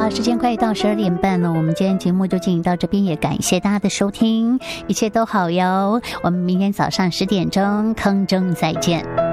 时间快到12点半了，我们今天节目就进行到这边，也感谢大家的收听，一切都好哟。我们明天早上10点钟空中再见。